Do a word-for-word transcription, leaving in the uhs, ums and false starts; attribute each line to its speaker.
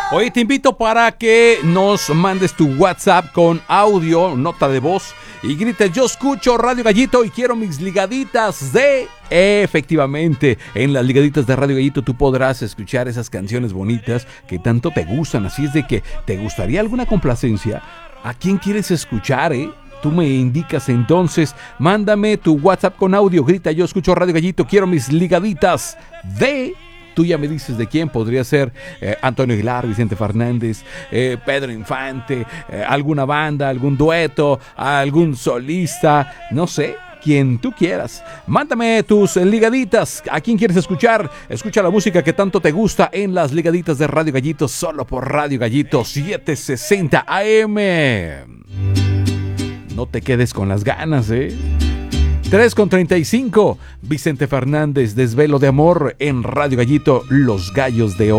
Speaker 1: Hoy te invito para que nos mandes tu WhatsApp con audio, nota de voz y grites: yo escucho Radio Gallito y quiero mis ligaditas de... Efectivamente, en las ligaditas de Radio Gallito tú podrás escuchar esas canciones bonitas que tanto te gustan. Así es de que, ¿te gustaría alguna complacencia? ¿A quién quieres escuchar, eh? Tú me indicas entonces, mándame tu WhatsApp con audio, grita: yo escucho Radio Gallito, quiero mis ligaditas de... Tú ya me dices de quién. Podría ser eh, Antonio Aguilar, Vicente Fernández, eh, Pedro Infante, eh, alguna banda, algún dueto, algún solista, no sé, quien tú quieras. Mándame tus ligaditas. ¿A quién quieres escuchar? Escucha la música que tanto te gusta en las ligaditas de Radio Gallito, solo por Radio Gallito setecientos sesenta A M. No te quedes con las ganas, ¿eh? tres con treinta y cinco, Vicente Fernández, Desvelo de Amor, en Radio Gallito, Los Gallos de Oro.